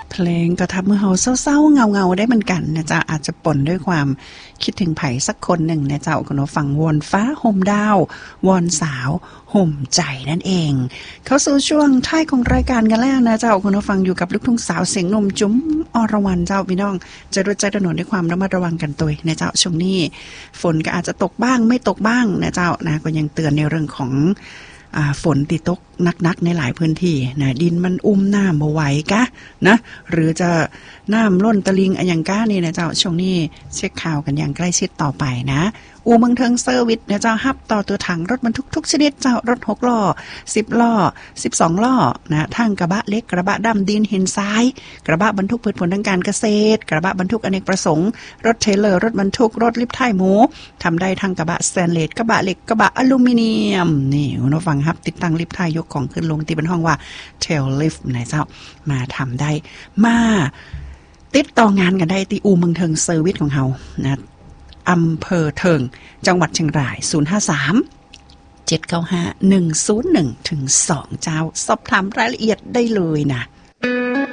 เพลงก็ทำให้เราเศร้าๆเงาๆได้เหมือนกันนะจ๊ะอาจจะปนด้วยความคิดถึงไผสักคนหนึ่งนะจ๊ะคุณผู้ฟังวอนฟ้าห่มดาววอนสาวห่มใจนั่นเองเข้าสู่ช่วงท้ายของรายการกันแล้วนะเจ้าคุณผู้ฟังอยู่กับลูกทุ่งสาวเสียงนมจุ๋มอรวรรณเจ้าพี่น้องจะรู้ใจถนนด้วยความระมัดระวังกันตัวนะเจ้าช่วงนี้ฝนก็อาจจะตกบ้างไม่ตกบ้างนะเจ้านะก็ยังเตือนในเรื่องของฝนติดตกนักๆในหลายพื้นที่นะดินมันน้ำบ่ไหวกะนะหรือจะน้ำล้นตลิ่งอย่างก้านี่นะเจ้าช่วงนี้เช็คข่าวกันอย่างใกล้ชิดต่อไปนะอู่เมืองเทิงเซอร์วิสนะเจ้าฮับต่อตัวถังรถบรรทุกทุกชนิดเจ้ารถ6ล้อ10ล้อ12ล้อนะทั้งกระบะเล็กกระบะดำดินหินทรายกระบะบรรทุกพืชผลทางการเกษตรกระบะบรรทุกอเนกประสงค์รถเทรลเลอร์รถบรรทุกรถลิฟต์ไถหมูทำได้ทั้งกระบะสแตนเลสกระบะเหล็กกระบะอลูมิเนียมนี่คุณผู้ฟังครับติดตั้งลิฟต์ไถยกของขึ้นลงที่เป็นห้องว่าเทรลลิฟต์นะเจ้ามาทำได้มาติดต่องานกันได้ที่อู่เมืองเทิงเซอร์วิสของเฮานะอำเภอเทิงจังหวัดเชียงราย053 795 101 2เจ้าสอบถามรายละเอียดได้เลยนะ